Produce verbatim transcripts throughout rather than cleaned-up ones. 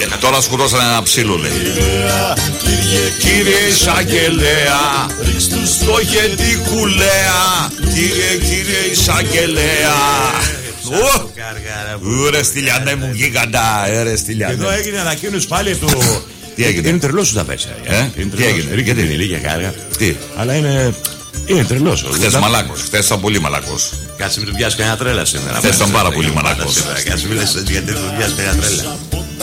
Ε, τώρα σκοτώσανε ένα ψήλο, λέει. Κύριε Εισαγγελέα, στο γιατί κουλέα. Κύριε, κύριε Εισαγγελέα. Ωραία στυλιανέ μου γίγαντα. Εδώ έγινε ανακοίνωση πάλι του. Τι έγινε? Είναι τρελός σου τα πέσα. Τι έγινε? Γιατί είναι λίγα κάργα. Τι? Αλλά είναι. Είναι τρελός. Χθες μαλάκος, χθες ήταν πολύ μαλάκος. Κάτσε μην του πιάσει κανένα τρέλα σήμερα. Χθες ήταν πάρα πολύ μαλάκος. Κάτσε μην λες γιατί του πιάσει κανένα τρέλα.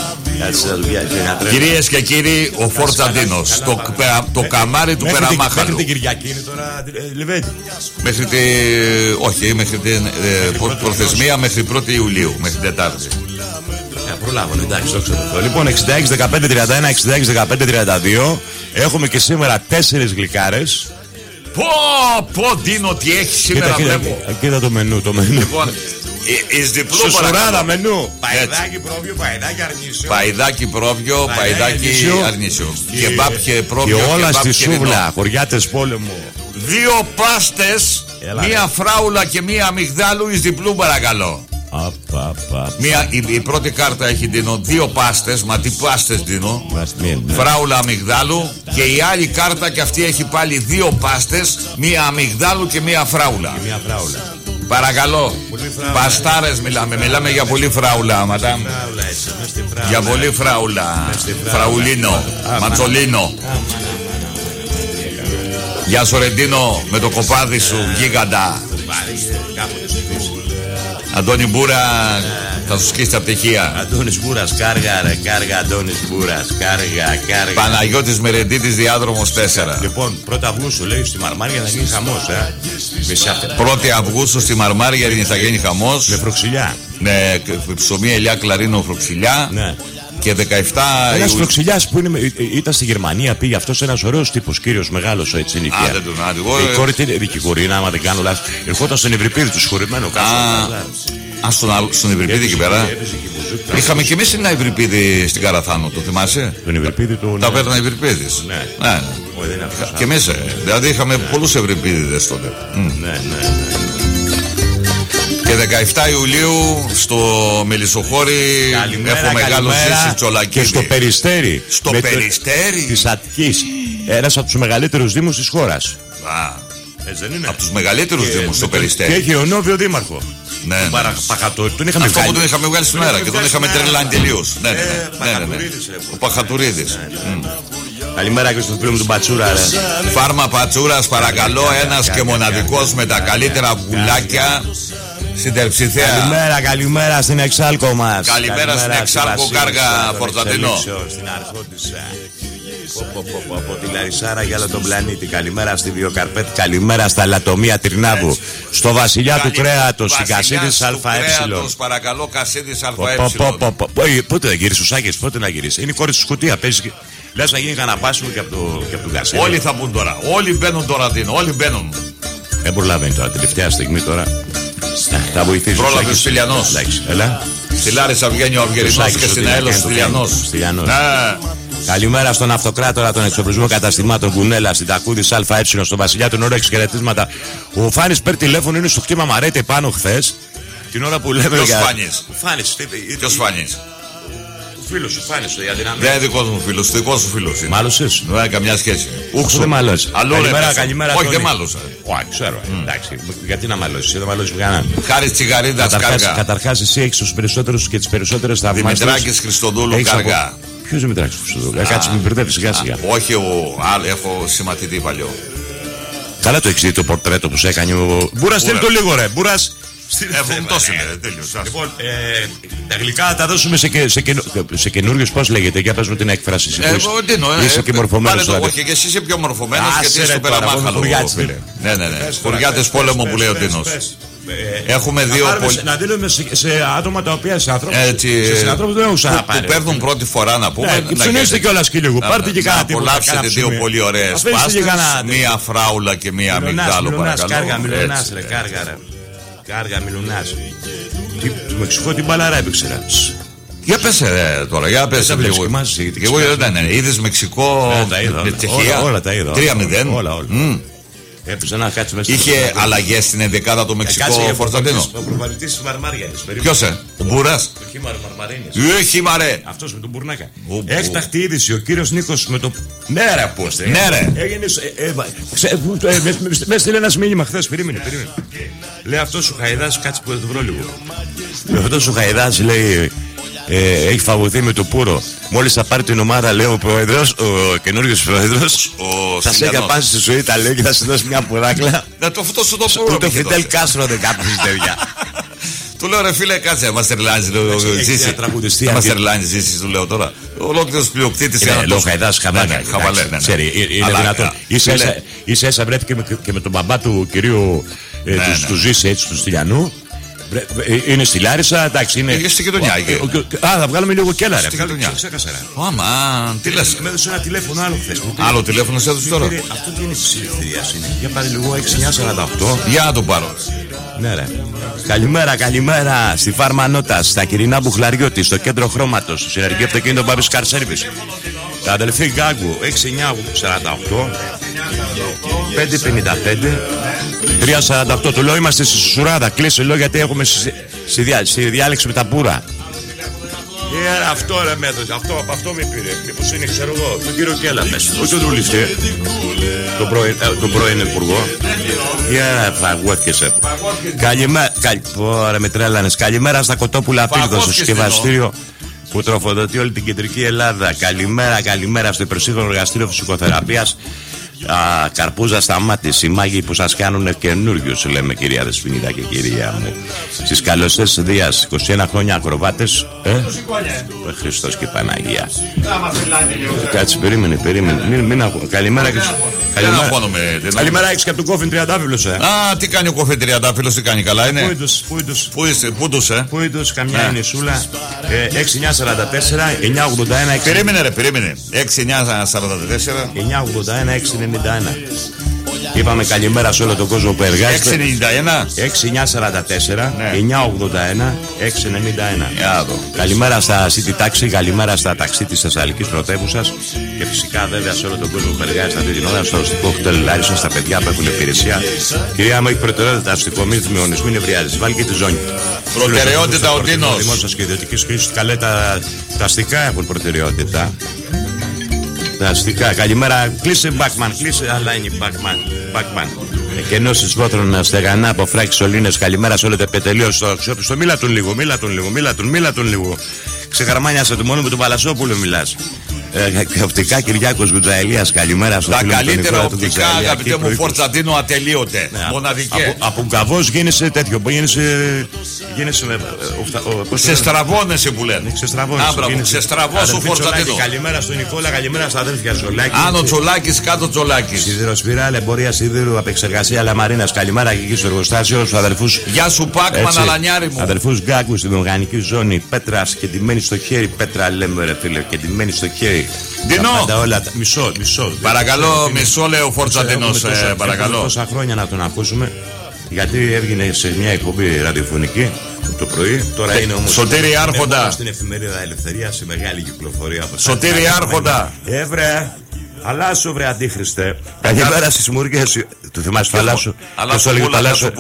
Κυρίες και κύριοι, ο Φορτζαντίνος, το, το καμάρι του Περαμάχαλου. Μέχρι την Κυριακή είναι τώρα Λιβέτη. Μέχρι την. Όχι, μέχρι την ε, προθεσμία μέχρι πρώτη Ιουλίου, μέχρι την Τετάρτη. Προλάβω, εντάξει, το ξέρω. Λοιπόν, εξήντα έξι δεκαπέντε τριάντα ένα, εξήντα έξι δεκαπέντε τριάντα δύο. Έχουμε και σήμερα τέσσερις γλυκάρες. Πω, πω, Ντίνο, τι έχει σήμερα, βλέπω. Κοίτα το μενού, το μενού. Λοιπόν, εις διπλό σουράδα μενού. Παϊδάκι πρόβιο, παϊδάκι αρνήσιο. Παϊδάκι πρόβιο, παϊδάκι αρνήσιο. Κεμπάπ και πρόβιο. Και όλα στη σούβλα, χωριάτες πόλεμου. Δύο πάστες, μία φράουλα και μία αμυγδάλου εις διπλού, παρακαλώ. Απ, απ, απ. Μία, η, η πρώτη κάρτα έχει, Ντίνο, δύο πάστες. Μα τι πάστες, Ντίνο? Ναι. Φράουλα αμυγδάλου. Και η άλλη κάρτα και αυτή έχει πάλι δύο πάστες. Μία αμυγδάλου και μία φράουλα. Και μία φράουλα. Παρακαλώ. Παστάρες μιλάμε. Μιλάμε για πολύ φράουλα, μαντάμ. Για πολύ φράουλα. Φραουλίνο. Ματσολίνο. Γεια σου, Ρεντίνο, με το κοπάδι σου, γίγαντα. Αντώνη Μπούρα, θα σου σκίσει τα πτυχία. Αντώνης Μπούρας, κάργα ρε, κάργα Αντώνης Μπούρας, κάργα, κάργα. Παναγιώτης Μερεντήτης, διάδρομος τέσσερα. Λοιπόν, πρώτη Αυγούστου λέει στη Μαρμάρια θα γίνει χαμός, ε. πρώτη Αυγούστου στη Μαρμάρια θα γίνει χαμός. Με φροξιλιά. Ναι, ψωμί, ελιά, κλαρίνο, φροξιλιά. Ναι. Και δεκαεφτά. Ένας φροξιλιάς που είναι, ήταν στη Γερμανία, πήγε αυτός ένας ωραίος τύπος, κύριος μεγάλος έτσι είναι. Α, δεν τον άδειγο. Η κόρη την δικηγορεί, άμα δεν κάνω λάθος. Ερχόταν στον Ευρυπίδη του συγχωρημένο κάτω. Α, στον, στον Ευρυπίδη εκεί πέρα. Είχαμε κι εμείς ένα Ευρυπίδη στην Καραθάνο, το θυμάσαι? Τον Ευρυπίδη του. Τα παίρνει Ευρυπίδης. Ναι. Ναι, ναι. Και εμείς, δηλαδή είχαμε πολλούς Ευρυπίδηδες τότε. Ναι, ναι, ναι. Και δεκαεφτά Ιουλίου στο Μελισσοχώρι έχω μεγάλο Ζήση Τσολακίδη. Και στο Περιστέρι. Στο Περιστέρι της Αττικής. Ένας από τους μεγαλύτερους δήμους της χώρας. Α, έτσι δεν είναι? Από τους μεγαλύτερους δήμους στο Περιστέρι. Και έχει ο Νόβιο δήμαρχο. Ναι, ναι. Παχατούρη. Τον είχαμε αυτό βγάλει. Που τον είχαμε βγάλει στην αέρα και τον είχαμε τρελάνει τελείως. Ναι, ναι, ναι, ναι, ναι. Ο Παχατουρίδης. Καλημέρα και στο φίλο μου του Πατσούρα. Ρε. Φάρμα Πατσούρας, παρακαλώ, ένας και μοναδικός με τα καλύτερα πουλάκια. Στην Τερψιθέα. Καλημέρα, καλημέρα στην Εξάλκο μας. Καλημέρα, καλημέρα στην Εξάλκο, κάργα Φορτζαντίνο. Στην Αρχόντισσα. Από τη Λαρισάρα για όλο τον πλανήτη. Καλημέρα στη Βιοκαρπέτ. Καλημέρα στα Λατομεία Τρινάβου. Στο Βασιλιά του Κρέατος, στην Κασίδης ΑΕ. Παρακαλώ, Κασίδης ΑΕ. Πότε θα γυρίσει ο Σάκης, πότε να γυρίσει? Είναι η κόρη του Σκουτία. Παίζει. Λες να γίνει κανένα πάσιμο και από τον Κασίδη. Όλοι θα μπουν τώρα. Όλοι μπαίνουν τώρα, Δίνο. Όλοι μπαίνουν. Δεν προλαβαίνει τώρα, τελευταία στιγμή τώρα. Θα βοηθήσει. Πρόλαβε ο Στυλιανός. Έλα. Στη Λάρισα βγαίνει ο Αυγερινός και στην Αέλος ο Στυλιανός. Καλημέρα στον Αυτοκράτορα των Εξοπλισμών Καταστημάτων Κουνέλα, στην Τακούδης ΑΕ, στον Βασιλιά του Νόρο. Εξχαιρετίσματα. Ο Φάνης παίρνει τηλέφωνο, είναι στο κτήμα Μαρέτη πάνω χθες. Την ώρα που λέμε. Ποιος Φάνης? Φάνης. Ποιος Φάνης? Φίλος σου, Φάνης, το γιατί να μην. Δεν είναι δικός μου φίλος, δικός σου φίλος. Μάλωσες? Δεν έχει καμιά σχέση. Ούξο δεν μάλωσε. Καλημέρα, καλημέρα. Όχι, δεν μάλωσα. Όχι, ξέρω. Εντάξει, γιατί να μαλώσεις, δεν μαλώσεις κανέναν. Χάρη Τσιγαρίδας, κάργα. Καταρχάς, εσύ έχεις τους περισσότερους και τις περισσότερες θαυμαστές. Δημητράκης Χριστοδούλου, κάργα. Ποιος Δημητράκης Χριστοδούλου? Κάτσε, μην μπερδεύεις σιγά σιγά. Όχι, έχω σηματητή παλιό. Καλά το έχεις δει το πορτρέτο που σε έκανε ο. Μπούρα, στείλ το λίγο, ρε. Μπούρας. Έχουν τόσο είναι, τέλειος. Λοιπόν, ε, τα γλυκά θα τα δώσουμε σε, και, σε, καινου, σε καινούριους, πώς λέγεται, για πες μου την έκφραση. Ε, τι εννοώ, είσαι και μορφωμένος. Πάρε το, όχι, και εσύ είσαι πιο μορφωμένος γιατί είσαι στο Περαμάχαλο. Ναι, ναι, ναι. Χωριάτες πόλεμο που λέει ο Τίνος. Έχουμε δύο πολύ. Να δίνουμε σε, σε άτομα τα οποία σε άνθρωπους. Έτσι. Σε συνανθρώπους δεν έχουν ξαναπάρει. Που παίρνουν πρώτη φορά να πούμε. Και ψωνίστε κιόλας και λίγο. Πάρτε και κάτι. Να απολαύσετε δύο πολύ ωραίες πάστες. Μία φράουλα και μία αμυγδάλο, παρακαλώ. Κάργα μιλουνάς, ρε, κάργα, ρε. Κάργα μιλουνάς. Του Μεξικό την μπαλαρά έπαιξε, ρε. Για πες ρε, τώρα, για πες λίγο. Και εγώ δεν είναι. Είδες Μεξικό, Τσεχία. Όλα τα είδα. τρία μηδέν. Όλα, όλα. Έπαιζε να κάτσει μέσα. Είχε αλλαγές στην ενδεκάδα το Μεξικό ο Φορταντίνο. Ο προπονητής της Μαρμάριανης. Ποιος ε, ο Μπούρας. Το Χίμαρο Μαρμαρίνης. Ε, Χίμαρε. Αυτός με τον Μπουρνάκα. Έκτακτη είδηση, ο κύριος Νίκος με το. Ναι, ρε, πώς. Ναι, ρε. Έγινε. Με στείλε ένα μήνυμα χθες. Περίμενε, περίμενε. Λέει αυτός ο Χαϊδάς, κάτσε που δεν το βρω λίγο. Αυτός ο Χαϊδάς λέει. Ε, έχει φαγωθεί με το πουρο. Μόλις θα πάρει την ομάδα, λέει ο πρόεδρος, ο καινούριος πρόεδρος, θα σε έκανε πάση στη ζωή, τα λέει και θα σου δώσει μια πουράκλα. Να το φτώσω το πουρο. Ούτε ο Φιντέλ Κάστρο δεν κάποιες τέτοια. Του λέω ρε φίλε, κάτσε, Μαστερλάνης, ζήσει. Μαστερλάνης, ζήσει, του λέω τώρα. Ολόκληρος πλειοκτήτης. Λέω Χαϊδάς, χαβάλε. Είναι δυνατόν. Ίσα ίσα βρέθηκε και με τον μπαμπά του κυρίου του Ζήση, έτσι, του Στυλιανού. Είναι στη Λάρισα, εντάξει, είναι. Είναι στη γειτονιά. Α, θα βγάλουμε λίγο κέλα, ρε. Άμα, τι λες. Με έδωσε ένα τηλέφωνο άλλο χθες. Άλλο τηλέφωνο σε έδωσε τώρα. Αυτό τι είναι τη ελευθερία είναι. Για πάρε λίγο έξι εννιά σαράντα οκτώ. Για να το πάρω. Ναι, ρε. Καλημέρα, καλημέρα στη Φάρμα Νότας, στα Κυρινά Μπουχλαριώτη, στο κέντρο χρώματος, στο συνεργείο αυτοκίνητο Μπάμπης Car Service. Τα αδελφή Γκάγκου έξι εννιά σαράντα οκτώ πέντε πενήντα πέντε τρία σαράντα οκτώ. Του λέω είμαστε στη Σουράδα. Κλείσε λέω γιατί έχουμε στη, στη, διά, στη διάλεξη με τα μπούρα. Ε, αυτό ρε μέθος, αυτό από αυτό με πήρε. Μήπως είναι, ξέρω εγώ, τον κύριο Κέλλα μέσα. Όχι τον βουλευτή, τον πρώην, ε, τον πρώην υπουργό. Για φαγώθηκεσαι. Καλημέρα, καλ... Ωραία, με τρέλανες. Καλημέρα στα Κοτόπουλα Πύλδο, στο συσκευαστήριο που τροφοδοτεί όλη την κεντρική Ελλάδα. Καλημέρα, καλημέρα στο υπερσύγχρονο εργαστήριο φυσικοθεραπείας. Α, καρπούζα στα μάτια, οι μάγοι που σας κάνουν καινούριους, λέμε κυρία Δεσποινίδα και κυρία μου. Στις καλωσές Δίας, είκοσι ένα χρόνια ακροβάτες. Ε, ε Χριστός και Παναγία. Κάτσε, περίμενε, περίμενε. Μην, μην ακού... Καλημέρα και σου. Καλημέρα, καλημέρα έχεις και από τον Κόφιν Τριαντάφυλλος, ε. Α, τι κάνει ο Κόφιν Τριαντάφυλλος, τι κάνει, καλά είναι. Πού είσαι, πού τους, ε. Πού τους, καμιά νησούλα. έξι εννιά σαράντα τέσσερα εννιά ογδόντα ένα. Περίμενε, ρε, περίμενε. έξι εννιά σαράντα τέσσερα εννιά ογδόντα ένα έξι ενενήντα ένα. Είπαμε καλημέρα σε όλο τον κόσμο που εργάζεται. έξι ενενήντα ένα έξι εννιά σαράντα τέσσερα εννιά ογδόντα ένα έξι ενενήντα ένα. Yeah, καλημέρα στα City Taxi, καλημέρα στα ταξί της Θεσσαλικής πρωτεύουσας. Και φυσικά βέβαια σε όλο τον κόσμο που εργάζεται αυτή την ώρα στο αστικό χτέλ Λάρισα, στα παιδιά που έχουν υπηρεσία. Κυρία μου, έχει προτεραιότητα αστικό, μην θυμιώνεις, μην ευρεάζεις. Βάλει και τη ζώνη. Προτεραιότητα ο Τίνος. Δημόσια και ιδιωτική χρήση. Καλέ τα αστικά έχουν προτεραιότητα. Τα αστικά. Καλημέρα. Κλείσε Μπάκμαν. Κλείσε. Αλλά είναι Μπάκμαν. Μπάκμαν. Εκενώσεις Βόθρωνα, Στεγανά, από Φράκη Σωλήνες. Καλημέρα σε όλο το επιτελείο στο αξιόπιστο. Μίλα τον λίγο, μίλα τον λίγο, μίλα τον, μίλα τον λίγο. Ξεχαρμάνιασε του μόνο με τον Παλασόπουλο μιλάς. Ε, οπτικά Κυριάκος Γκουτζαηλίας, καλημέρα στο τα καλύτερα οπτικά, αγαπητέ μου Φορτσαντίνο, ατελείωτε. Ναι, μοναδικέ. Από, από γκαβός γίνεσαι τέτοιο. Γίνεσαι. γίνεσαι ο, σε στραβώνεσαι που λένε. Σε στραβώσου Φορτσαντίνο. Καλημέρα στον Νικόλα, καλημέρα στα αδέλφια Τσολάκη. Άνω Τσολάκης, κάτω Τσολάκης. Σιδηροσπυράλ, εμπορία σίδηρου, απεξεργασία Λαμαρίνας. Καλημέρα και εκεί στο εργοστάσιο, στου αδελφούς. Γεια σου Πάκμαν, αλανιάρι μου. Αδελφούς Γκάκου στη μηχανική ζώνη. Πέτρα και ντυμένη στο χέρι. Πέτρα λέμε ρε φίλε και ντυμένη στο χέρι. Ντινό! Μισό, μισό. Παρακαλώ, μισό λέει ο Φορτσαντίνος. Ε, παρακαλώ. Τόσα χρόνια να τον ακούσουμε. Γιατί έβγαινε σε μια εκπομπή ραδιοφωνική το πρωί. Τώρα ε, είναι όμως. Σωτήρη Άρχοντα. Στην εφημερίδα Ελευθερία σε μεγάλη κυκλοφορία. Σωτήρη Άρχοντα. Εύρε. Αλάσου βρε αντίχριστε. Καλημέρα στις μουργές. Του θυμάσαι το Αλάσου. Αλάσου.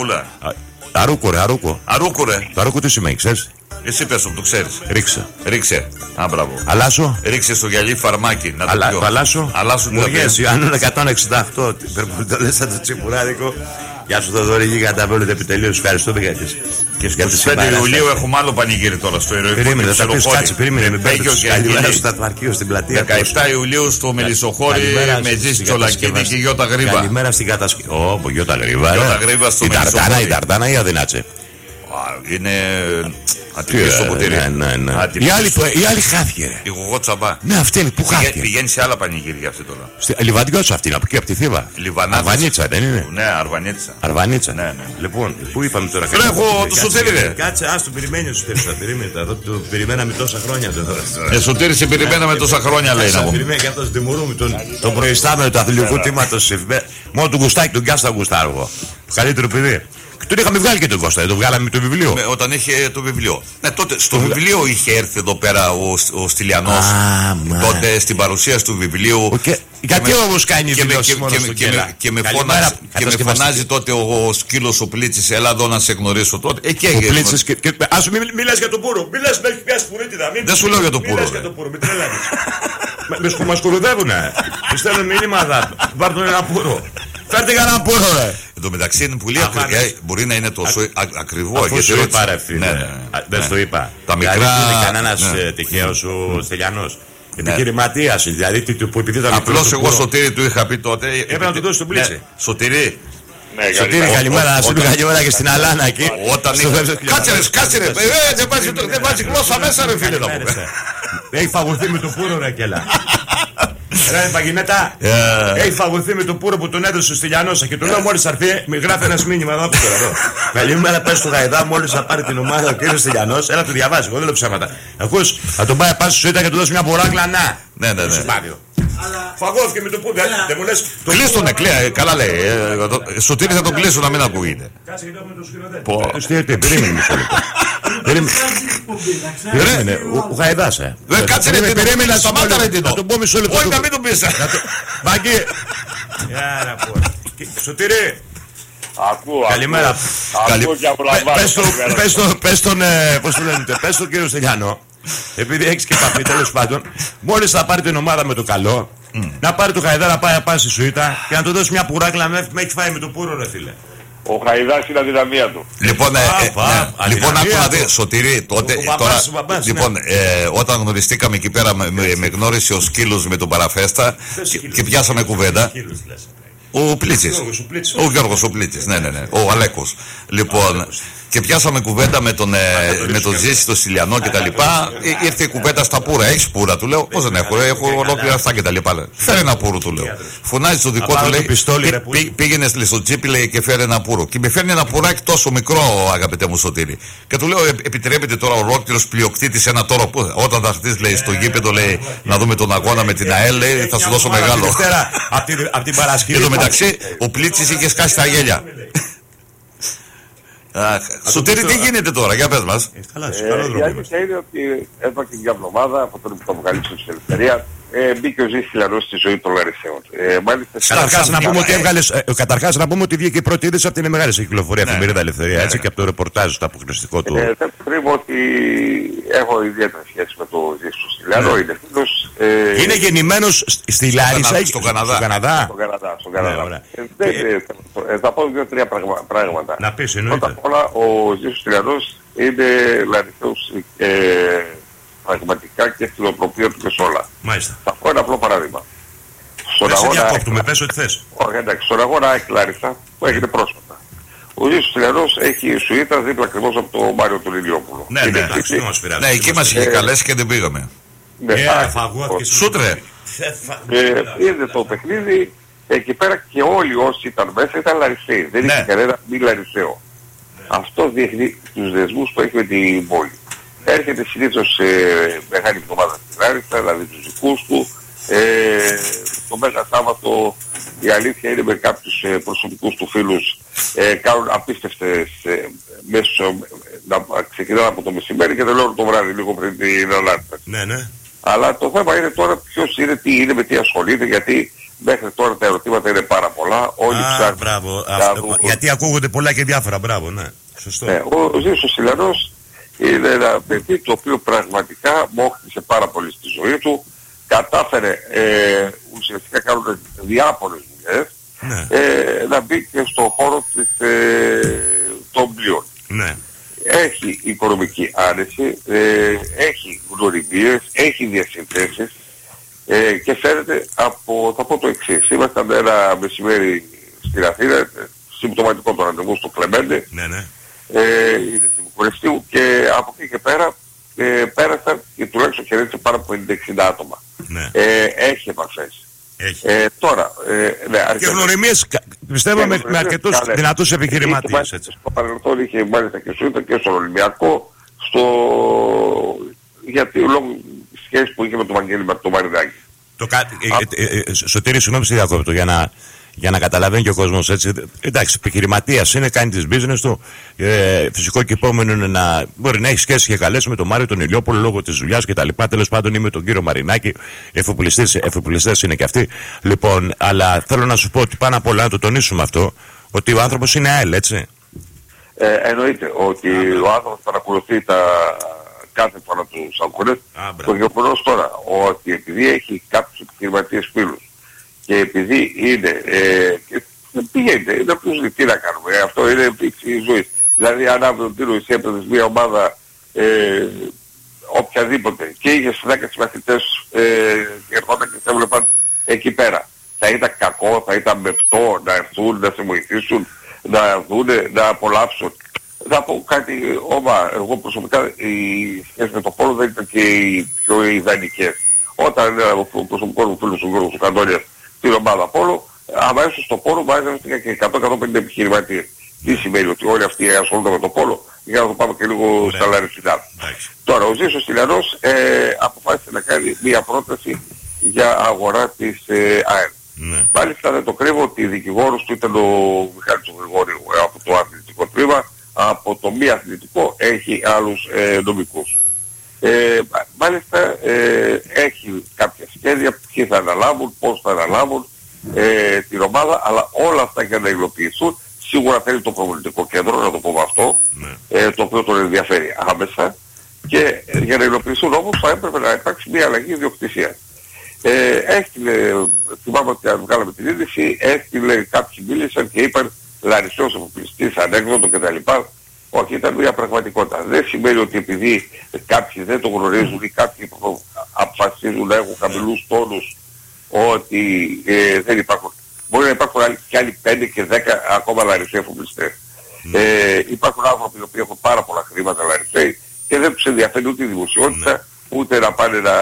Αρούκο ρε, αρούκο. Αρούκο ρε. Το αρούκο τι σημαίνει, ξέρεις. Εσύ πες μου, το ξέρεις. Ρίξε. Ρίξε. Α, μπράβο. Αλάσο. Ρίξε στο γυαλί φαρμάκι. Να το Αλα, πιω. Αλάσο. Αλάσο. Μουργές, Ιωάννου εκατόν εξήντα οκτώ. Το λες σαν το τσιμπουράδικο. Γεια σου Θοδωρή, γίγαντα τα βέλετε επιτελείως. Ευχαριστούμε για τις. Και στις πέντε Ιουλίου έχουμε άλλο πανηγύρι τώρα στο ηρωικό. Περίμενε, θα πεις κάτσε, περίμενε. Με πέγιο και καλημέρα στο Τατμαρκείο στην πλατεία. δεκαεπτά Ιουλίου στο Μελισσοχώρι με Ζήση Τσολακίδη και Γιώτα Γρήβα. Καλημέρα στην κατασκευή. Ω, Γιώτα Γρήβα. Γιώτα Γρήβα στο Μελισσοχώρι. Η Ταρτάνα ή Αδυνάτσε. Είναι ατυχή στο ποτήρι. Ναι, ναι, ναι. Η άλλη, η άλλη χάθηκε. Ρε. Η γογό τσαμπά. Ναι, αυτή είναι που χάθηκε. Πηγαίνει σε άλλα πανηγύρια αυτή τώρα. Στη, Λιβαντιώτσα αυτή είναι από εκεί, από τη Θήβα. Αρβανίτσα δεν είναι. Ναι, Αρβανίτσα. Αρβανίτσα. Ναι, ναι. Λοιπόν, πού είπαμε τώρα. Τρέχω το Σωτήρι. Κάτσε, α το περιμένει ο Σωτήρι. Θα περίμενε. Το περιμέναμε τόσα χρόνια τώρα. Ε, Σωτήρι, σε περιμέναμε τόσα χρόνια λέει να πω. Περιμένει και αυτό τιμωρούμε τον προϊστάμενο του αθλητικού τμήματο. Μόνο του Γκουστάκη, τον Γκάστα Γκουστάργο. Καλύτερο παιδί. Τον είχαμε βγάλει και τον Κώστα, το βγάλαμε με το βιβλίο. Με, όταν είχε το βιβλίο. Ναι, τότε στο βιβλίο είχε έρθει εδώ πέρα ο, ο Στυλιανός. Τότε στην παρουσίαση του βιβλίου. Okay. Γιατί όμως κάνει δηλώσεις μόνο στον Κέλα. Και με φωνάζει τότε ο Σκύλος ο Πλίτσης, έλα εδώ να σε γνωρίσω τότε. Εκεί έγινε. Ας μην μιλάς για τον Πούρο. Μιλάς να έχει πιάσει πουρίτιδα. Δεν σου λέω για τον Πούρο. Μιλάς για τον Πούρο, μην τρελαίνεις. Με μας κορουδεύουνε. Τους στέλνουν μήνυμα, πάρτε ένα Πούρο. Φέρτε κανένα Πούρο, ρε. Εν τω μεταξύ είναι πολύ ακριβό. Μπορεί να είναι τόσο ακριβό. Αυτό σου είπα, ρε φίλε. Δεν σου είπα. Τα μικρά. Δεν είναι κανένας τυχαίος ο Στυλιανός. Επιχειρηματίας, δηλαδή που επειδή ήταν. Απλώς εγώ Σωτήρη του είχα πει τότε. Έπρεπε να του δώσει τον Πλίτσι. Σωτήρη. Σωτήρη, καλημέρα. Να σου πει καλημέρα και στην Αλάνα εκεί. Κάτσε ρε, κάτσε ρε. Δεν βάζει γλώσσα μέσα, ρε φίλε. Έχει φαγωθεί με το Πούρο, ρε Κέλα. Ρε Παγινέτα, έχει φαγωθεί με το Πούρο που τον έδωσε ο Στυλιανός και του λέω μόλις θα έρθει, με γράφει ένας μήνυμα εδώ από τώρα εδώ. Καλημέρα, πες του Γαϊδά, μόλις θα πάρει την ομάδα ο κύριος Στυλιανός, έλα του διαβάζει, εγώ δεν λέω ψέματα. Ακούς, θα τον πάει πάνω στη σουίτα και του δώσει μια μποράκλα, να. Ναι, ναι, ναι. Φαγώθηκε με το Πούρο, δεν μου λες. Κλείστον, ναι, καλά λέει. Σωτήρη θα τον κλείσω να μην ακούγεται. Κάτσε και το με το σκηνοθέτη. Το σκηνοθέτη, περίμενε μισό λεπτό. Περίμενε, ο Γαϊδάς, ε. Δεν κάτσε ρε, περίμενε, σταμάτα ρε την. Θα τον πω μισό λεπτό. Όχι, να μην τον πεις. Μάγκη. Άρα πω. Σωτήρη. Ακούω, καλημέρα. Ακούω και απολαμβάνω. Πες τον, πώς το λένε, πες τον κύριο Στυλιανό, επειδή έχεις και επαφή τέλος πάντων, μόλις θα πάρει την ομάδα με το καλό, να πάρει το Γαϊδά να πάει να πάει στη σουίτα και να του δώσει μια πουράκλα με έχει φάει με το Πούρο, ρε φίλε. Ο Χαϊδάς είναι αδυναμία του. Λοιπόν, ε, ε, ναι, λοιπόν άκου να δει, Σωτήρη, τότε, ο, ο τώρα, μπαμπάς, ο μπαμπάς, λοιπόν, ναι. ε, όταν γνωριστήκαμε εκεί πέρα, με, με, με γνώρισε ο Σκύλος με τον Παραφέστα και, και πιάσαμε κουβέντα. Ο Πλίτσης. Ο Γιώργος ο Πλίτσης, ναι, ναι, ναι. Ο Αλέκος. Λοιπόν, και πιάσαμε κουβέντα με τον, ε, με τον Ζήση, τον Στυλιανό κτλ. Ε, ήρθε η κουβέντα στα πουρα. Έχεις πουρα, του λέω. Πώς δεν έχω, έχω ολόκληρα αυτά κτλ. Φέρε ένα πουρο, του λέω. Φωνάζει το δικό του, λέει. Πι, πι, πήγαινε στο τσίπι, λέει, και φέρε ένα πουρο. Και με φέρνει ένα πουράκι τόσο μικρό, αγαπητέ μου Σωτήρη. Και του λέω, επιτρέπεται τώρα ολόκληρος πλειοκτήτης ένα τόρο που όταν θα χτίσει, λέει, στο γήπεδο, λέει, να δούμε τον αγώνα με την ΑΕΛ, λέει, θα σου δώσω μεγάλο. Από την Παρασκευή. Εν τω μεταξύ, ο Πλίτσης είχε σκάσει τα γέλια. Σωτήρη, τι γίνεται τώρα, για πες μας. Η αλήθεια είναι ότι εδώ και μια εβδομάδα από τον που το αποκαλύψε στην ελευθερία ε, μπήκε ο Ζήσης Στυλιανός στη ζωή των Λαρισαίων. Ε, καταρχάς, να πούμε ότι έβγαλες, ε, καταρχάς να πούμε ότι βγήκε η πρώτη είδηση από την μεγάλη κυκλοφορία ναι, εφημερίδα Ελευθερία, ναι, έτσι ναι, και από το ρεπορτάζ το αποκλειστικό του. Ε, θα κρύβω ότι έχω ιδιαίτερη σχέση με τον Ζήση Στυλιανό. Ναι. Είναι φίλος. Ε, είναι γεννημένος στη Λάρισα ή στον Καναδά. Στον Καναδά. Στον Καναδά. Στον Καναδά. Ναι, ε, ε, ε, ε, θα πω δύο-τρία πράγματα. Να πεις, εννοείται. Πρώτα απ' όλα, ο Ζήσης Στυλιανός είναι Λαρισαίος ε, πραγματικά και φιλοτροπία του και σε όλα. Μάλιστα. Θα πω ένα απλό παράδειγμα. Στον αγώνα... διακόπτουμε, πες ό,τι θες. Όχι, εντάξει, στον αγώνα ΑΕΚ Λάρισα που έγινε πρόσφατα. Ο Ζήσης Στυλιανός έχει σουίτα δίπλα ακριβώς από το Μάριο του Λιλιόπουλου. Ναι, ναι, εντάξει, δεν μας πειράζει. Ναι, εκεί μας είχε καλέσει και δεν πήγαμε. Ναι, Σούτρε. Είδε το παιχνίδι, εκεί πέρα και όλοι όσοι ήταν μέσα ήταν Λαρισαίοι. Δεν είχε κανένα μη Λαρισαίο. Αυτό δείχνει τους δεσμούς που έχει με την πόλη. Έρχεται συνήθως σε μεγάλη εβδομάδα στην Λάρισα, δηλαδή τους δικούς του. Ε, το Μέγα Σάββατο η αλήθεια είναι με κάποιους ε, προσωπικούς του φίλους ε, κάνουν απίστευτες ε, μέσω, να ξεκινάνε από το μεσημέρι και τελειώνουν το βράδυ λίγο πριν την Ανάρτηση. Ναι, ναι. Αλλά το θέμα είναι τώρα ποιος είναι, τι είναι, με τι ασχολείται, γιατί μέχρι τώρα τα ερωτήματα είναι πάρα πολλά. Όλοι ψάχνουν. Μπράβο. Αυτό, γιατί ακούγονται πολλά και διάφορα. Μπράβο, ναι. Σωστό. Ναι, ο Ζήσος Στυλιανός είναι ένα παιδί το οποίο πραγματικά μόχθησε πάρα πολύ στη ζωή του. Κατάφερε ε, ουσιαστικά κάνουν διάφορες δουλειές ναι, ε, να μπει και στον χώρο της, ε, των πλοίων. Ναι. Έχει οικονομική άνεση, ε, έχει γνωριμίες, έχει διασυνθέσεις ε, και φαίνεται από, θα πω το εξής. Ήμασταν ένα μεσημέρι στην Αθήνα, συμπτωματικό το ραντεβού στο Κλεμέντε, ναι, ναι. Ε, είναι στη Βουκουρεστίου και από εκεί και πέρα ε, πέρασαν και τουλάχιστον χαιρέτησε πάνω από πενήντα εξήντα άτομα. Ναι. Ε, έχει επαφές. Έχει. Ε, τώρα, ε, ναι, και γνωριμίες, πιστεύω, με, με αρκετούς δυνατούς επιχειρηματίες. Στο παρελθόν είχε μάλιστα και στο και στον Ολυμπιακό, στο... γιατί λόγω σχέσης που είχε με τον Βαγγέλη με τον Μαρινάκη. Το κα... ε, ε, ε, ε, Σωτήρη, συγγνώμη στη διακόπτω, για να, Για να καταλαβαίνει και ο κόσμος έτσι. Εντάξει, επιχειρηματίας είναι, κάνει τις business του. Ε, φυσικό και επόμενο είναι να μπορεί να έχει σχέση και καλές με τον Μάριο τον Ηλιόπουλο λόγω της δουλειάς κτλ. Τέλος πάντων, ή με τον κύριο Μαρινάκη. Εφοπλιστές είναι και αυτοί. Λοιπόν, αλλά θέλω να σου πω ότι πάνω απ' όλα να το τονίσουμε αυτό, ότι ο άνθρωπος είναι ΑΕΛ, έτσι. Ε, εννοείται ότι Α, ο άνθρωπος παρακολουθεί τα κάθε φορά τους αγώνες. Το γεγονός τώρα ότι επειδή έχει κάποιους επιχειρηματίες φίλους και επειδή είναι ε, πηγαίνετε, είναι απλώς τι να κάνουμε, ε, αυτό είναι η ζωή. Δηλαδή αν αύριο τίνω εσύ έπαιρνες μια ομάδα ε, οποιαδήποτε και είχες δέκα μαθητές ε, και ερχόταν και σε έβλεπαν εκεί πέρα, θα ήταν κακό, θα ήταν μεπτό να έρθουν, να σε βοηθήσουν, να δούνε, να απολαύσουν. Θα πω κάτι, oma, εγώ προσωπικά οι σχέσεις με το πόλο δεν ήταν και οι πιο ιδανικές. Όταν ένα προσωπικό μου φίλος ο Γιώργος ο Καντώνιας την ομάδα πόλο, αμέσως στο πόλο μάζευαν και εκατό με εκατόν πενήντα επιχειρηματίες. Τι σημαίνει ότι όλοι αυτοί ασχολούνται με το πόλο, για να το πάμε και λίγο στα λαρισινά. Τώρα ο Ζήσος Τηλιανός ε, αποφάσισε να κάνει μία πρόταση για αγορά της ε, ΑΕΛ. Ναι. Μάλιστα δεν το κρύβω ότι δικηγόρος του ήταν ο Μιχάλης Γρηγόριου από το αθλητικό τμήμα, από το μη αθλητικό έχει άλλους ε, νομικούς. Ε, μάλιστα ε, έχει κάποια σχέδια, ποιοι θα αναλάβουν, πώς θα αναλάβουν ε, την ομάδα, αλλά όλα αυτά για να υλοποιηθούν σίγουρα θέλει το προπονητικό κέντρο, να το πούμε αυτό, ναι. ε, το οποίο τον ενδιαφέρει άμεσα και ε, για να υλοποιηθούν όμως θα έπρεπε να υπάρξει μια αλλαγή ιδιοκτησίας. Ε, έστειλε, θυμάμαι ότι βγάλαμε την είδηση, έστειλε κάποιοι μίλησαν και είπαν Λαρισαίος εφοπλιστής, ανέκδοτο κτλ. Όχι, ήταν μια πραγματικότητα. Δεν σημαίνει ότι επειδή κάποιοι δεν το γνωρίζουν ή κάποιοι αποφασίζουν να έχουν χαμηλούς τόνους ότι ε, δεν υπάρχουν. Μπορεί να υπάρχουν άλλοι, και άλλοι πέντε και δέκα ακόμα Λαρισαίοι εφοπλιστές. Mm. Ε, υπάρχουν άνθρωποι οι οποίοι έχουν πάρα πολλά χρήματα Λαρισαίοι και δεν τους ενδιαφέρει ούτε η δημοσιότητα, mm. ούτε να πάνε να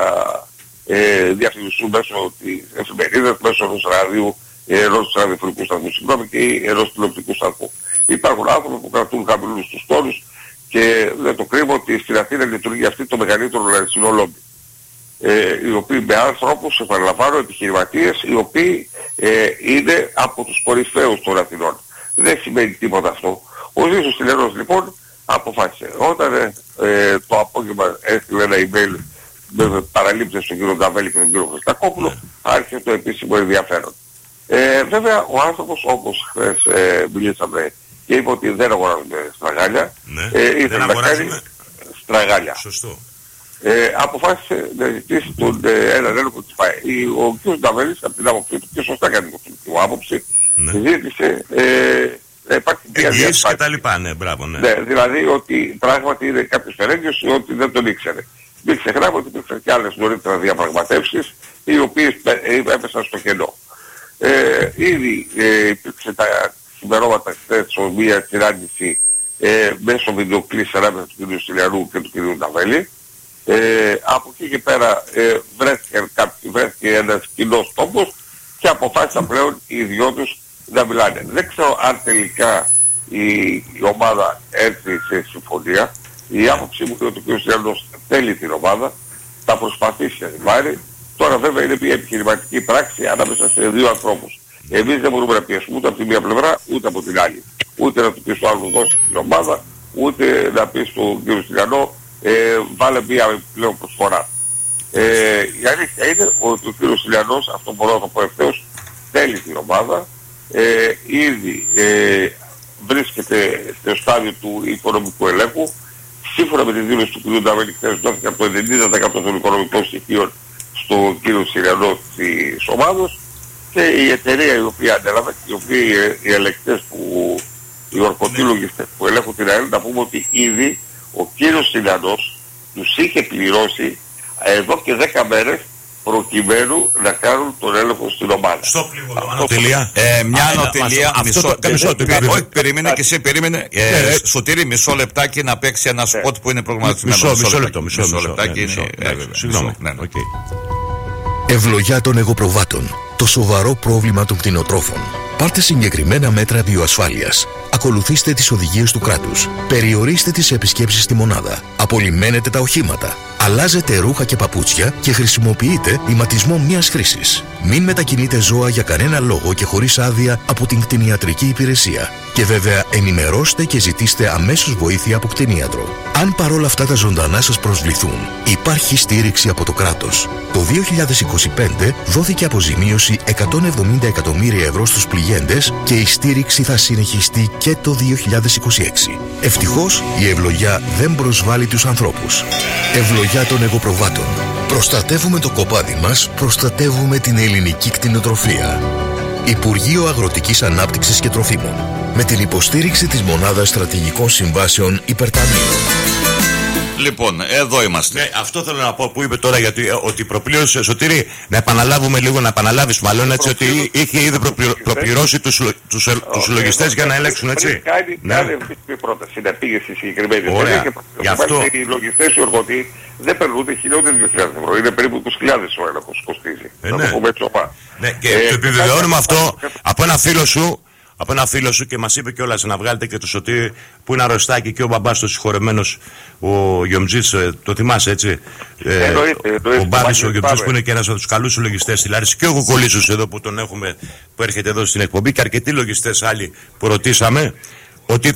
ε, διαφημιστούν μέσω της εφημερίδας, μέσω ενός ραδιού, ενός ραδιοφωνικού σταθμού, συγγνώμη, και ενός τηλεοπτικού σταθμού. Υπάρχουν άνθρωποι που κρατούν χαμηλούς τους τόνους και δεν το κρύβω ότι στην Αθήνα λειτουργεί αυτή το μεγαλύτερο λαρισινό λόμπι. Ε, οι οποίοι με άνθρωπους, επαναλαμβάνω, επιχειρηματίες, οι οποίοι ε, είναι από τους κορυφαίους των Αθηνών. Δεν σημαίνει τίποτα αυτό. Ο Ζήσος Τηλιανός λοιπόν αποφάσισε. Όταν ε, ε, το απόγευμα έστειλε ένα email με παραλήψεις στον κύριο Νταβέλη και τον κύριο Χριστακόπουλο, άρχισε το επίσημο ενδιαφέρον. Ε, βέβαια ο άνθρωπος, όπως χθες ε, μιλήσαμε και είπε ότι δεν αγοράζονται στραγάλια, ναι, ε, ήθελε να κάνει στραγάλια. Σωστό. Ε, αποφάσισε να ζητήσει τον ε, έναν έλεγχο της ΠΑΕ. Ο κ. Νταβέλης από την άποψή του και σωστά κάνει την άποψη, ναι. ζήτησε ε, να υπάρχει μια διασφάλιση. και τα λοιπά, ναι, μπράβο, ναι. ναι. Δηλαδή ότι πράγματι είναι κάποιος φερέγγιος ή ότι δεν τον ήξερε. Μην ξεχνάμε ότι υπήρξαν και άλλες νωρίτερα διαπραγματεύσεις οι οποίες έπεσαν στο κενό. Ε, ήδη ε, υπήρξε τα σημερώματα χθες μια συνάντηση ε, μέσω βιντεοκλής ανάμεσα του κ. Τηλιανού και του κ. Νταβέλη. Ε, από εκεί και πέρα ε, βρέθηκε, κάποι, βρέθηκε ένας κοινός τόπος και αποφάσισαν πλέον οι δυο τους να μιλάνε. Δεν ξέρω αν τελικά η, η ομάδα έρθει σε συμφωνία. Η άποψή μου είναι ότι ο κ. Τηλιανός θέλει την ομάδα, θα προσπαθήσει να την πάρει. Τώρα βέβαια είναι μια επιχειρηματική πράξη ανάμεσα σε δύο ανθρώπους. Εμείς δεν μπορούμε να πιέσουμε ούτε από τη μία πλευρά ούτε από την άλλη. Ούτε να του πει στο άλλο δώσει την ομάδα, ούτε να πει στον κ. Τηλιανό ε, βάλε μια πλέον προσφορά. Ε, η αλήθεια είναι ότι ο κ. Τηλιανός, αυτό μπορώ να το πω ευθέως, θέλει την ομάδα. Ε, ήδη ε, βρίσκεται στο στάδιο του οικονομικού ελέγχου. Σύμφωνα με τη δήλωση του κ. Νταβέλη χθες δόθηκε από το ενενήντα τοις εκατό των οικονομικών στοιχείων στον κύριο Τηλιανό της ομάδος και η εταιρεία η οποία ανέλαβε, οι οποίοι οι ελεκτές που, οι ορκωτήλογοι που ελέγχουν την ΑΕΛ, να πούμε ότι ήδη ο κύριος Τηλιανός τους είχε πληρώσει εδώ και δέκα μέρες προκειμένου να κάνουν τον έλεγχο στην ομάδα. Στο πλήγο, ανωτελεία. Ε, μια ανωτελεία, μισό, όχι, περίμενε και εσύ, περίμενε. Σωτήρη, μισό λεπτάκι να παίξει ένα σποτ που είναι προγραμματισμένο. Μισό λεπτό, μισό λεπτάκι. Συγγνώμη. Ευλογιά των εγωπροβάτων. Το σοβαρό πρόβλημα των κτηνοτρόφων. Πάρτε συγκεκριμένα μέτρα βιοασφάλειας. Ακολουθήστε τις οδηγίες του κράτους. Περιορίστε τις επισκέψεις στη μονάδα. Απολυμμένετε τα οχήματα. Αλλάζετε ρούχα και παπούτσια και χρησιμοποιείτε ηματισμό μιας χρήσης. Μην μετακινείτε ζώα για κανένα λόγο και χωρίς άδεια από την κτηνιατρική υπηρεσία. Και βέβαια ενημερώστε και ζητήστε αμέσως βοήθεια από κτηνίατρο. Αν παρόλα αυτά τα ζωντανά σας προσβληθούν, υπάρχει στήριξη από το κράτος. Το δύο χιλιάδες είκοσι πέντε δόθηκε αποζημίωση εκατόν εβδομήντα εκατομμύρια ευρώ στους πληγέντες και η στήριξη θα συνεχιστεί και το δύο χιλιάδες είκοσι έξι. Ευτυχώς η ευλογιά δεν προσβάλλει τους ανθρώπους. Ευλογιά των εγωπροβάτων. Προστατεύουμε το κοπάδι μας, προστατεύουμε την ελληνική κτηνοτροφία. Υπουργείο Αγροτικής Ανάπτυξης και Τροφίμων. Με την υποστήριξη της Μονάδας Στρατηγικών Συμβάσεων Υπερταμείων. Λοιπόν, εδώ είμαστε. Ναι, αυτό θέλω να πω που είπε τώρα γιατί ότι προπλήρωσε. Σωτήρη, να επαναλάβουμε λίγο, να επαναλάβεις μάλλον έτσι ότι είχε ήδη προπληρώσει τους, τους, τους λογιστές για να ελέγξουν, έτσι. Κάνει, ναι. Κάνει αυτή την πρόταση να πήγε στη συγκεκριμένη εταιρεία και γι' αυτό οι λογιστές οι οργωτοί δεν περνούν ούτε χιλιάδες δύο χιλιάδες ευρώ. Είναι περίπου είκοσι χιλιάδες ο έλεγχος κοστίζει. Ε, να ναι. το πούμε έτσι οπά. Ναι, και ε, το επιβεβαιώνουμε αυτό από ένα φίλο σου. Από ένα φίλο σου και μας είπε κιόλας να βγάλετε και το Σωτήρι που είναι αρρωστάκι και ο μπαμπάς του συγχωρεμένος ο Γιομτζής, το θυμάσαι έτσι. Ε, εννοείται, εννοείται, ο Μπάρης ο Γιομτζής που είναι και ένας από τους καλούς λογιστές στη Λάρισα και ο Κουκολίσος εδώ που τον έχουμε που έρχεται εδώ στην εκπομπή και αρκετοί λογιστές άλλοι που ρωτήσαμε ότι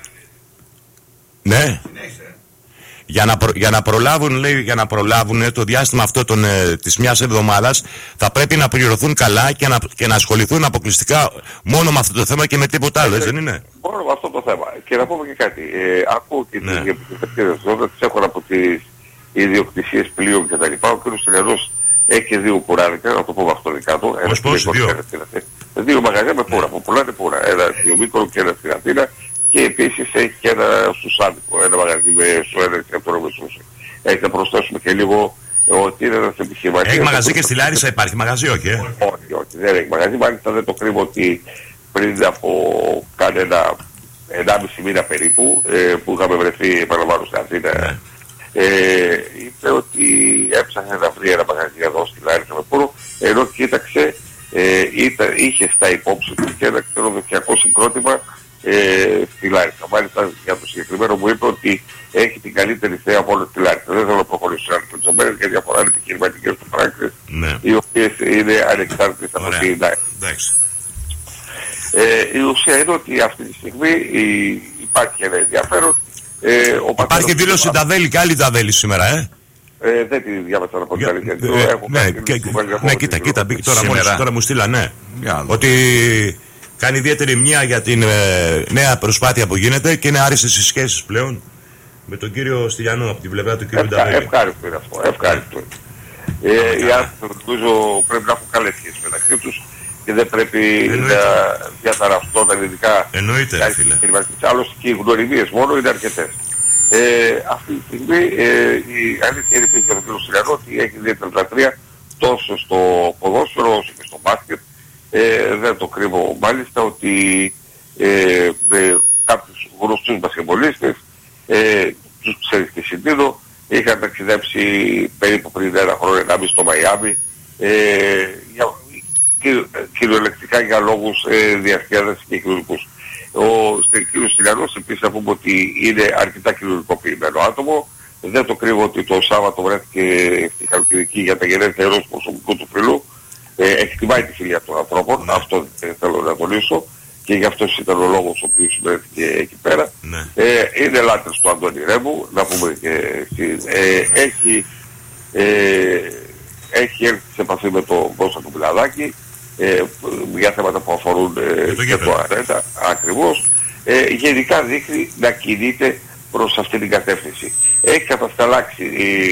ναι. Για να, προ, για να προλάβουν, λέει, για να προλάβουν το διάστημα αυτό των, ε, της μιας εβδομάδας θα πρέπει να πληρωθούν καλά και να, και να ασχοληθούν αποκλειστικά μόνο με αυτό το θέμα και με τίποτα άλλο, δεν είναι? Μόνο με αυτό το θέμα. Και να πούμε και κάτι. Ε, ακούω και ναι. τις επιτυχίες όταν τις έχουν από τις ιδιοκτησίες πλοίων και τα λοιπά. Ο κ. Στυλιανός έχει δύο πουράδικα, να το πούμε αυτό δικά του. Πώς, πώς, δύο. Δύο μαγαζιά με πουρα, που πουλάνε πουρα. Ένα στη Ομίκορο και ένα στην Αθήνα. Και επίσης έχει και ένα στους Άδικο, ένα μαγαζί με στο ένα και αυτό νομισούσε. Έχει να προσθέσουμε και λίγο ότι είναι ένας επιχειρηματίας. Έχει μαγαζί και στη Λάρισα υπάρχει μαγαζί, όχι, ε? Όχι, όχι, δεν έχει μαγαζί. Μάλιστα δεν το κρύβω ότι πριν από κανένα ενάμιση μήνα περίπου ε, που είχαμε βρεθεί επαναλαμβάνω στην Αθήνα ναι. ε, είπε ότι έψαχνε να βρει ένα μαγαζί εδώ στη Λάρισα με πουρο, ενώ κοίταξε ε, ήταν, είχε στα υπόψη του και ένα ξενοδοχειακό συγκρότημα Ε, στη Λάρισα. Μάλιστα για το συγκεκριμένο μου είπε ότι έχει την καλύτερη θέα από όλες τη Λάρισα. Δεν θέλω να προχωρήσω σε άλλες λεπτομέρειες γιατί αφορά τις επιχειρηματικές του πράξεις ναι. οι οποίες είναι ανεξάρτητες από την Λάρισα. Ε, η ουσία είναι ότι αυτή τη στιγμή η, υπάρχει ένα ενδιαφέρον. Ε, ο υπάρχει δήλωση του... Ταβέλη και άλλη Ταβέλη σήμερα, ε? Ε, δεν τη διάβασα από την αλήθεια. Ναι, κοίτα, κοίτα, τώρα μου στείλα, ναι. Ότι κάνει ιδιαίτερη μνήμα για την ε, νέα προσπάθεια που γίνεται και είναι άριστες οι σχέσεις πλέον με τον κύριο Στυλιανό από την πλευρά του κύριου Νταβέλη. Ευχάριστο είναι αυτό, ευχάριστο. Ε, οι άνθρωποι νομίζω πρέπει να έχουν καλές σχέσεις μεταξύ τους και δεν πρέπει να διαταραυτόταν ειδικά. Εννοείται, φίλε. Άλλωστε και οι γνωριμίες μόνο είναι αρκετές. Ε, αυτή τη στιγμή ε, η αλήθεια είναι επίσης για τον κύριο Στυλιανό ότι έχει ιδιαίτερη λατρεία τόσο στο ποδόσφαιρο όσο και στο μπάσκετ. Ε, δεν το κρύβω μάλιστα ότι ε, με κάποιους γνωστούς μπασκετμπολίστες ε, τους ξέρεις και συντήδω είχαν ταξιδέψει περίπου πριν ένα χρόνο ενάμιση στο Μαϊάμι ε, για, κυριολεκτικά για λόγους ε, διασκέδασης και κοινωνικούς. Ο κ. Στυλιανός επίσης να πούμε ότι είναι αρκετά κοινωνικοποιημένο άτομο. Δεν το κρύβω ότι το Σάββατο βρέθηκε στη Χαλκιδική για τα γενέθλια ενός προσωπικού του φίλου. Ε, εκτιμάει τη φιλία των ανθρώπων, ναι. Αυτό ε, θέλω να τονίσω και γι' αυτό ήταν ο λόγος ο οποίος βρέθηκε εκεί πέρα. Ναι. Ε, είναι λάτρης του Αντώνη Ρέμου, να πούμε και ε, έχει, ε, έχει έρθει σε επαφή με τον Κώστα του Πιλαδάκη ε, για θέματα που αφορούν ε, και το αρέτα ακριβώς. Ε, γενικά δείχνει να κινείται προς αυτή την κατεύθυνση. Έχει κατασταλάξει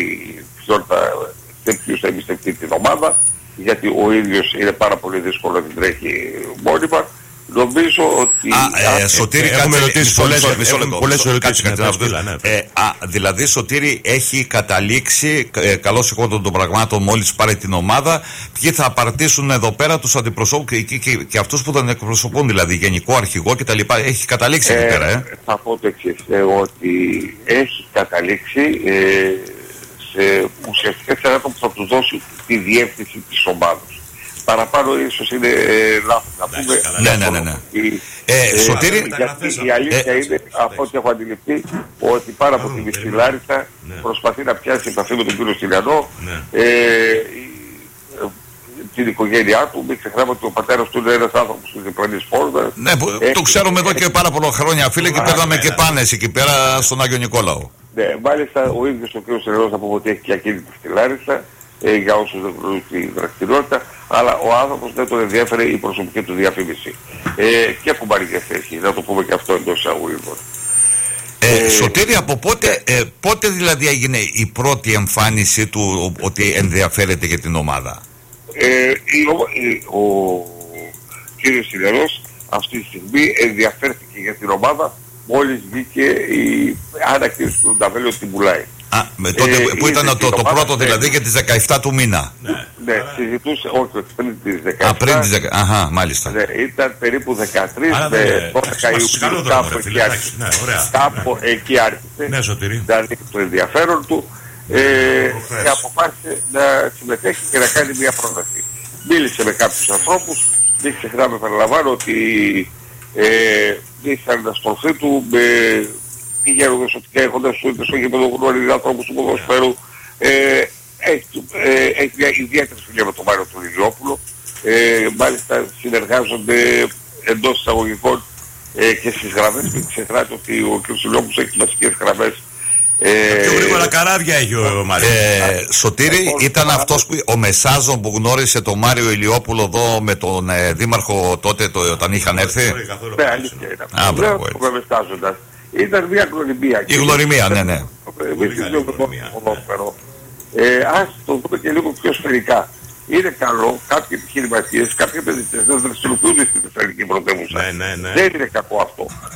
ποιους θα εμπιστευτεί την ομάδα, γιατί ο ίδιος είναι πάρα πολύ δύσκολο να την τρέχει μόνιμα. Νομίζω ότι... Α, ε, Σωτήρη, έχουμε ρωτήσει πολλές ερωτήσεις. Δηλαδή, Σωτήρη, έχει καταλήξει, ε, καλώς εκόντων των πραγμάτων, μόλις πάρει την ομάδα, ποιοι θα απαρτήσουν εδώ πέρα τους αντιπροσώπους και, και, και αυτούς που τον εκπροσωπούν, δηλαδή γενικό αρχηγό κτλ. Έχει καταλήξει ε, εκεί πέρα, ε. Θα πω το εξής, ε, ότι έχει καταλήξει ε, σε ουσιαστικά σε ένα που θα τους δώσει τη διεύθυνση της ομάδας. Παραπάνω ίσως είναι ε, λάθος να πούμε. Ναι, ναι, ναι, ναι. Η, ε, ε, Σωτήρη, γιατί η αλήθεια ε, είναι, από ό,τι έχω αντιληφθεί, ότι πάρα από τη Μισή Λάρισα προσπαθεί να πιάσει επαφή με τον κύριο Στυλιανό. Ε, την την οικογένειά του. Μην ξεχνάμε ότι ο πατέρας του είναι ένας άνθρωπος της διπλανής πόρτας. Ναι, που, ε, το ξέρουμε εδώ και πάρα πολλά χρόνια, φίλε, και παίρναμε και πάνες εκεί πέρα στον Άγιο Νικόλαο. Ναι, μάλιστα ο ίδιος ο κ. Σεραιός θα πούμε ότι έχει και ακίνητη στη Λάρισα, ε, για όσους δεν γνωρίζουν τη δραστηριότητα, αλλά ο άνθρωπος δεν τον ενδιαφέρε η προσωπική του διαφήμιση. Ε, και κουμπαρικές έχει, να το πούμε και αυτό εντός εισαγωγικών. Ε, ε, Σωτήρη, από πότε, ε, πότε δηλαδή έγινε η πρώτη εμφάνιση του ότι ενδιαφέρεται για την ομάδα? Ε, η, ο, ο κύριος Σιδερός αυτή τη στιγμή ενδιαφέρθηκε για την ομάδα μόλις βγήκε η ανακοίνωση του Νταβέλη ότι την πουλάει. Α, με τότε ε, που ήταν το, το πρώτο δηλαδή για τις δεκαεφτά του μήνα. Ναι, ναι, συζητούσε όχι πριν τις δεκαεφτά. Α, πριν τις δεκαεφτά, αχα, μάλιστα. Ναι, ήταν περίπου δεκατρείς με δώδεκα Ιουνίου, κάπου εκεί άρχισε. Ναι, κάπου εκεί άρχισε. Ναι, Σωτήρη. Δηλαδή το ενδιαφέρον του ε, και αποφάσισε να συμμετέχει και να κάνει μια πρόταση. Μίλησε με κάποιους ανθρώπους, μην ξεχνάμε, επαναλαμβάνω ότι ε, είχαν αναστροφή του με πηγαίνοντας ότι και έχοντας ούτε στο γήπεδο γνωρίζει ανθρώπους του ποδοσφαίρου. Ε, έχει, ε, έχει μια ιδιαίτερη φιλία με τον Μάριο του Ηλιόπουλο. Ε, μάλιστα συνεργάζονται εντός εισαγωγικών ε, και στις γραμμές. Μην ξεχνάτε ότι ο κ. Ηλιόπουλος έχει τις βασικές γραμμές. Ε, πιο γρήγορα καράβια έχει ο Μάριος. Ε, Σωτήρη, ήταν αυτός που, ο Μεσάζων που γνώρισε τον Μάριο Ηλιόπουλο εδώ με τον ε, δήμαρχο τότε το, όταν είχαν έρθει. Ναι, αλήθεια ήταν. Α, μπράβο, έτσι. Ήταν μια γνωριμία. Η γνωριμία, ναι, ναι. Ε, ας το δούμε και λίγο πιο σφαιρικά. Είναι καλό κάποιοι επιχειρηματίες, κάποιοι επενδυτές να δραστηριοποιούνται στην Θεσσαλονική πρωτεύουσα. Ναι, ναι, ναι. Δεν είναι κακό αυτό.